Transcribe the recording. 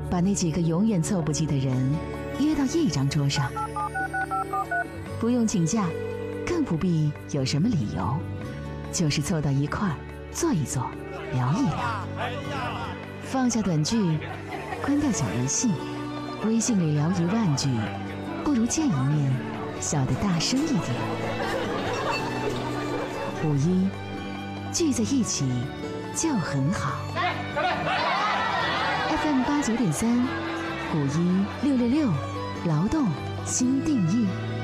把那几个永远凑不齐的人约到一张桌上，不用请假，更不必有什么理由，就是凑到一块儿坐一坐，聊一聊。放下短剧，关掉小微信，微信里聊10000句，不如见一面笑得大声一点。5·1聚在一起就很好。FM 89.3，5·1 666，劳动新定义。